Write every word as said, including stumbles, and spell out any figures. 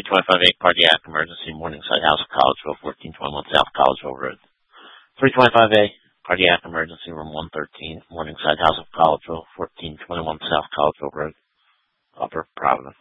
twenty-five A, cardiac emergency, Morningside House, Collegeville, fourteen twenty-one South Collegeville Road. three twenty-five A, cardiac emergency, room one thirteen, Morningside House of Collegeville, fourteen twenty-one South Collegeville Road, Upper Providence.